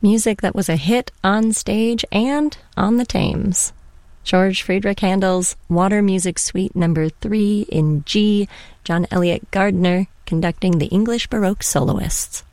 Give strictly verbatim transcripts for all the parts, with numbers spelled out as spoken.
Music that was a hit on stage and on the Thames. George Friedrich Handel's Water Music Suite Number three in G, John Eliot Gardiner conducting the English Baroque soloists.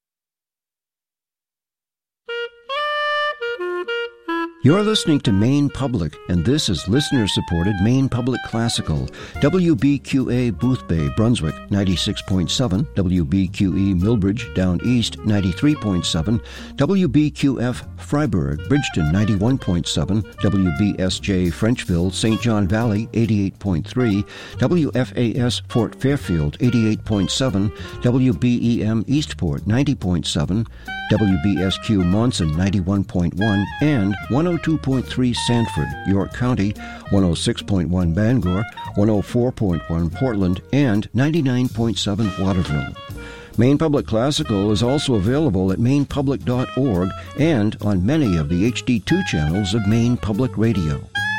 You're listening to Maine Public, and this is listener-supported Maine Public Classical. W B Q A Boothbay, Brunswick, ninety-six point seven. W B Q E Millbridge, Down East, ninety-three point seven. W B Q F Freiburg, Bridgeton, ninety-one point seven. W B S J Frenchville, Saint John Valley, eighty-eight point three. W F A S Fort Fairfield, eighty-eight point seven. W B E M Eastport, ninety point seven. W B S Q Monson, ninety-one point one, and one oh two point three Sanford, York County, one oh six point one Bangor, one oh four point one Portland, and ninety-nine point seven Waterville. Maine Public Classical is also available at maine public dot org and on many of the H D two channels of Maine Public Radio.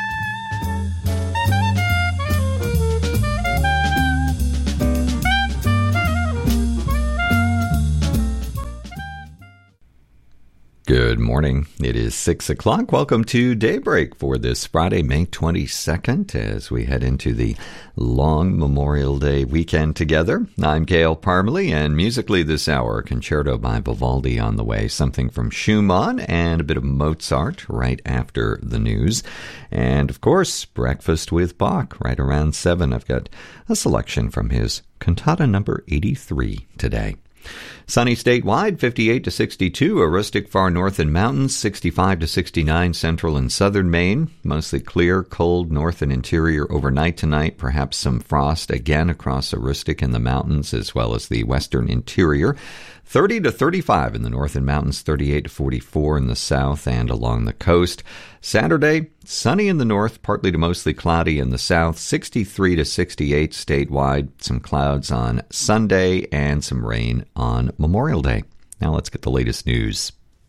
Good morning. It is six o'clock. Welcome to Daybreak for this Friday, May twenty-second, as we head into the long Memorial Day weekend together. I'm Gail Parmalee, and musically this hour, Concerto by Vivaldi on the way, something from Schumann, and a bit of Mozart right after the news. And, of course, Breakfast with Bach right around seven. I've got a selection from his Cantata number eighty-three today. Sunny statewide, fifty-eight to sixty-two, a rustic far north and mountains, sixty-five to sixty-nine central and southern Maine. Mostly clear, cold north and interior overnight tonight. Perhaps some frost again across Aroostook in the mountains as well as the western interior. thirty to thirty-five in the north and mountains, thirty-eight to forty-four in the south and along the coast. Saturday, sunny in the north, partly to mostly cloudy in the south, sixty-three to sixty-eight statewide. Some clouds on Sunday and some rain on Memorial Day. Now let's get the latest news.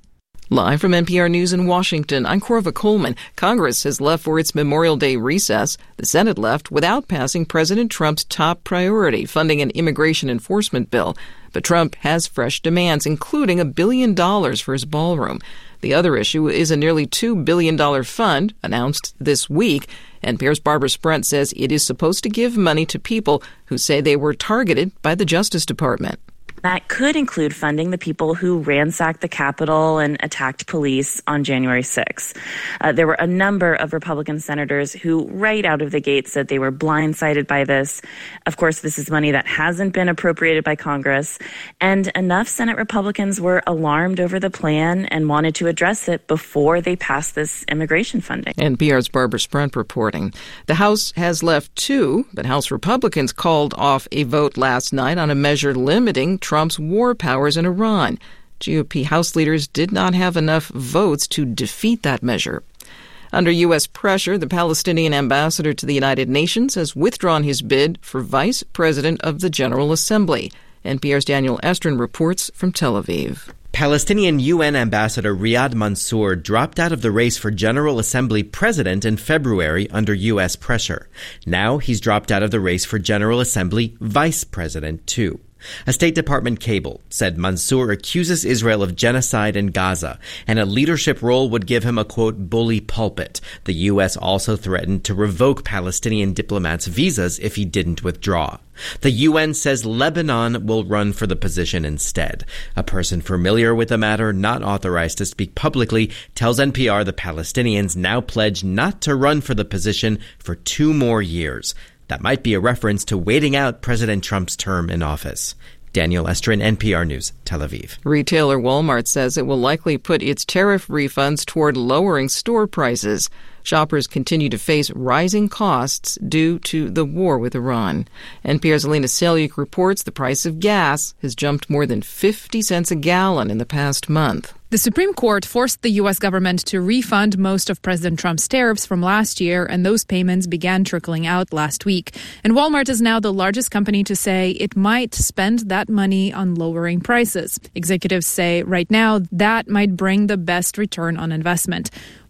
Live from N P R News in Washington, I'm Corva Coleman. Congress has left for its Memorial Day recess. The Senate left without passing President Trump's top priority, funding an immigration enforcement bill. But Trump has fresh demands, including a billion dollars for his ballroom. The other issue is a nearly two billion dollars fund announced this week. N P R's Barbara Sprent says it is supposed to give money to people who say they were targeted by the Justice Department. That could include funding the people who ransacked the Capitol and attacked police on January sixth. Uh, there were a number of Republican senators who right out of the gate said they were blindsided by this. Of course, this is money that hasn't been appropriated by Congress, and enough Senate Republicans were alarmed over the plan and wanted to address it before they passed this immigration funding. N P R's Barbara Sprent reporting. The House has left too, but House Republicans called off a vote last night on a measure limiting Trump's war powers in Iran. G O P House leaders did not have enough votes to defeat that measure. Under U S pressure, the Palestinian ambassador to the United Nations has withdrawn his bid for vice president of the General Assembly. N P R's Daniel Estrin reports from Tel Aviv. Palestinian U N Ambassador Riyad Mansour dropped out of the race for General Assembly president in February under U S pressure. Now he's dropped out of the race for General Assembly vice president, too. A State Department cable said Mansour accuses Israel of genocide in Gaza, and a leadership role would give him a, quote, bully pulpit. The U S also threatened to revoke Palestinian diplomats' visas if he didn't withdraw. The U N says Lebanon will run for the position instead. A person familiar with the matter, not authorized to speak publicly, tells N P R the Palestinians now pledge not to run for the position for two more years. That might be a reference to waiting out President Trump's term in office. Daniel Estrin, N P R News, Tel Aviv. Retailer Walmart says it will likely put its tariff refunds toward lowering store prices. Shoppers continue to face rising costs due to the war with Iran. N P R's Alina Selyuk reports the price of gas has jumped more than fifty cents a gallon in the past month. The Supreme Court forced the U S government to refund most of President Trump's tariffs from last year, and those payments began trickling out last week. And Walmart is now the largest company to say it might spend that money on lowering prices. Executives say right now that might bring the best return on investment.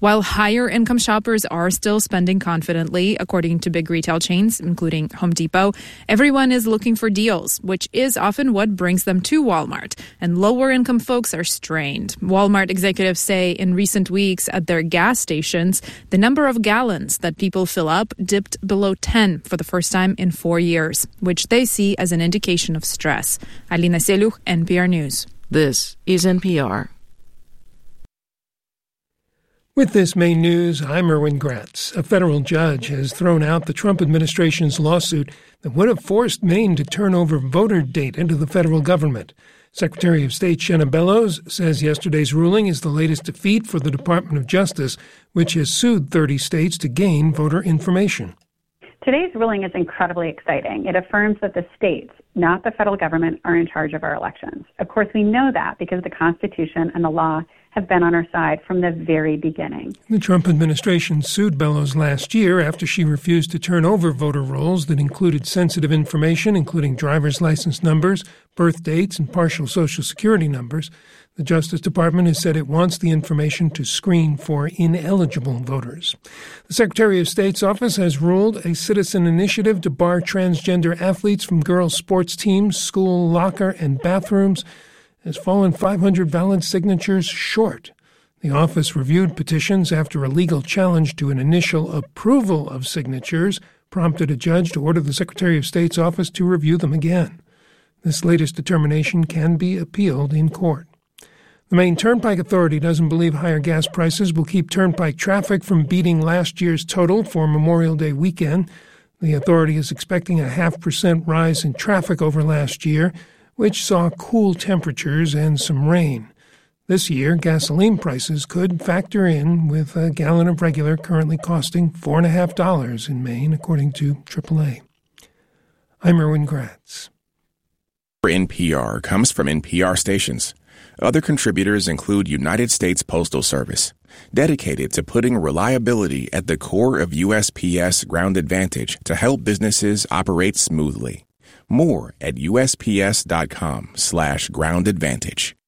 While higher income shoppers are still spending confidently, according to big retail chains, including Home Depot, everyone is looking for deals, which is often what brings them to Walmart. And lower income folks are strained. Walmart executives say in recent weeks at their gas stations, the number of gallons that people fill up dipped below ten for the first time in four years, which they see as an indication of stress. Alina Seluch, N P R News. This is N P R. With this main news, I'm Erwin Gratz. A federal judge has thrown out the Trump administration's lawsuit that would have forced Maine to turn over voter data to the federal government. Secretary of State Shenna Bellows says yesterday's ruling is the latest defeat for the Department of Justice, which has sued thirty states to gain voter information. Today's ruling is incredibly exciting. It affirms that the states, not the federal government, are in charge of our elections. Of course, we know that because the Constitution and the law have been on our side from the very beginning. The Trump administration sued Bellows last year after she refused to turn over voter rolls that included sensitive information, including driver's license numbers, birth dates, and partial Social Security numbers. The Justice Department has said it wants the information to screen for ineligible voters. The Secretary of State's office has ruled a citizen initiative to bar transgender athletes from girls' sports teams, school locker, and bathrooms has fallen five hundred valid signatures short. The office reviewed petitions after a legal challenge to an initial approval of signatures prompted a judge to order the Secretary of State's office to review them again. This latest determination can be appealed in court. The Maine Turnpike Authority doesn't believe higher gas prices will keep turnpike traffic from beating last year's total for Memorial Day weekend. The authority is expecting a half percent rise in traffic over last year, which saw cool temperatures and some rain. This year, gasoline prices could factor in, with a gallon of regular currently costing four point five dollars in Maine, according to triple A. I'm Erwin Gratz. N P R comes from N P R stations. Other contributors include United States Postal Service, dedicated to putting reliability at the core of U S P S Ground Advantage to help businesses operate smoothly. More at U S P S dot com slash ground advantage.